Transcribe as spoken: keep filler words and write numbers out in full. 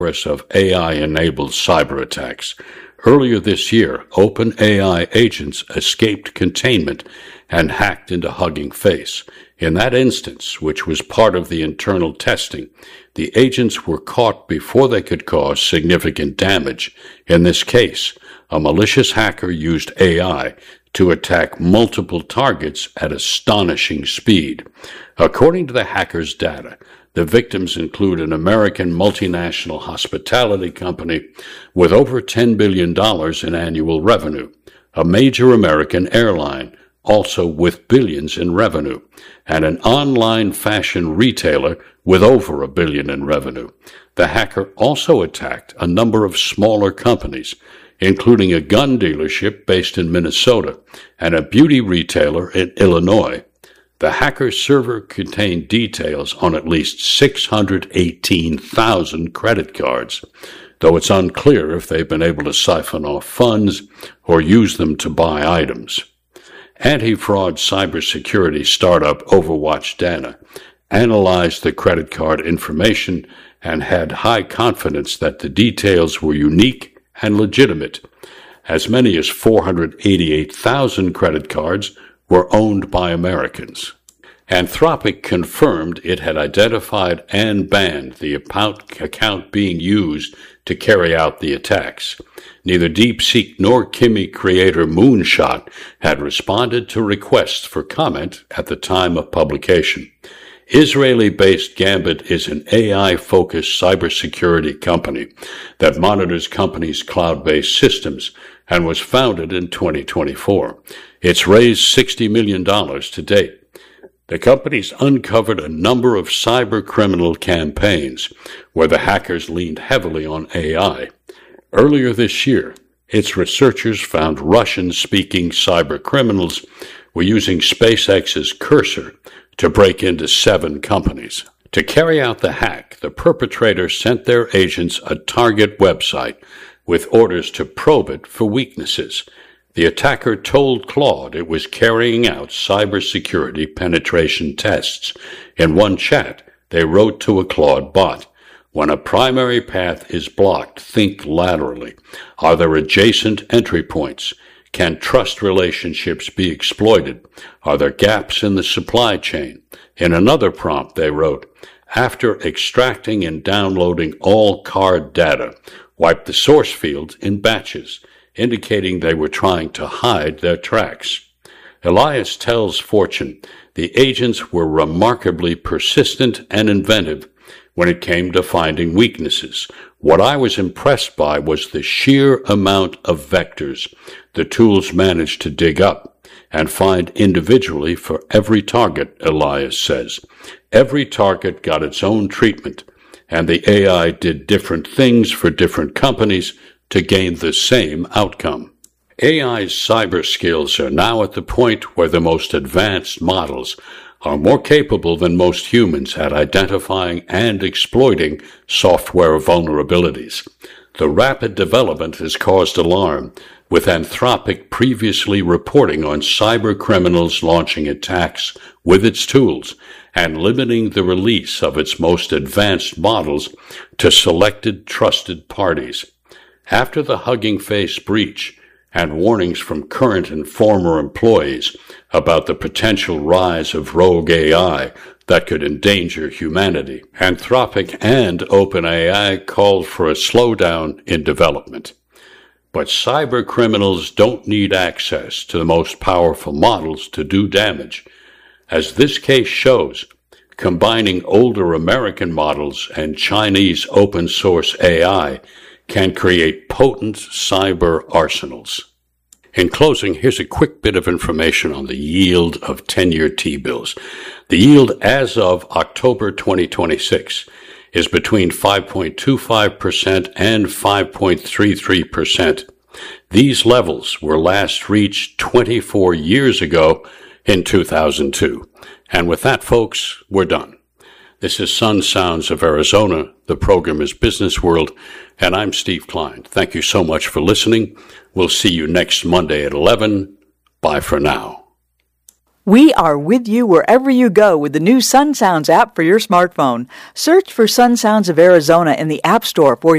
of A I-enabled cyber attacks. Earlier this year, OpenAI agents escaped containment and hacked into Hugging Face. In that instance, which was part of the internal testing, the agents were caught before they could cause significant damage. In this case, a malicious hacker used A I to attack multiple targets at astonishing speed. According to the hacker's data, the victims include an American multinational hospitality company with over ten billion dollars in annual revenue, a major American airline, also with billions in revenue, and an online fashion retailer with over a billion in revenue. The hacker also attacked a number of smaller companies, including a gun dealership based in Minnesota and a beauty retailer in Illinois. The hacker's server contained details on at least six hundred eighteen thousand credit cards, though it's unclear if they've been able to siphon off funds or use them to buy items. Anti-fraud cybersecurity startup Overwatch Data analyzed the credit card information and had high confidence that the details were unique and legitimate. As many as four hundred eighty-eight thousand credit cards were owned by Americans. Anthropic confirmed it had identified and banned the account being used to carry out the attacks. Neither DeepSeek nor Kimi creator Moonshot had responded to requests for comment at the time of publication. Israeli-based Gambit is an A I-focused cybersecurity company that monitors companies' cloud-based systems and was founded in twenty twenty-four. It's raised sixty million dollars to date. The company's uncovered a number of cyber criminal campaigns where the hackers leaned heavily on A I. Earlier this year, its researchers found Russian-speaking cyber criminals were using SpaceX's Cursor to break into seven companies. To carry out the hack, the perpetrators sent their agents a target website with orders to probe it for weaknesses. The attacker told Claude it was carrying out cybersecurity penetration tests. In one chat, they wrote to a Claude bot, "When a primary path is blocked, think laterally. Are there adjacent entry points? Can trust relationships be exploited? Are there gaps in the supply chain?" In another prompt, they wrote, "After extracting and downloading all card data, wipe the source fields in batches," indicating they were trying to hide their tracks. Elias tells Fortune the agents were remarkably persistent and inventive when it came to finding weaknesses. What I was impressed by was the sheer amount of vectors the tools managed to dig up and find individually for every target, Elias says. Every target got its own treatment, and the A I did different things for different companies to gain the same outcome. A I's cyber skills are now at the point where the most advanced models are more capable than most humans at identifying and exploiting software vulnerabilities. The rapid development has caused alarm, with Anthropic previously reporting on cyber criminals launching attacks with its tools and limiting the release of its most advanced models to selected trusted parties. After the Hugging Face breach and warnings from current and former employees about the potential rise of rogue A I that could endanger humanity, Anthropic and OpenAI called for a slowdown in development. But cyber criminals don't need access to the most powerful models to do damage. As this case shows, combining older American models and Chinese open-source A I can create potent cyber arsenals. In closing, here's a quick bit of information on the yield of ten-year T-bills. The yield as of October twenty twenty-six is between five point two five percent and five point three three percent. These levels were last reached twenty-four years ago in two thousand two. And with that, folks, we're done. This is Sun Sounds of Arizona. The program is Business World, and I'm Steve Klein. Thank you so much for listening. We'll see you next Monday at eleven. Bye for now. We are with you wherever you go with the new Sun Sounds app for your smartphone. Search for Sun Sounds of Arizona in the App Store for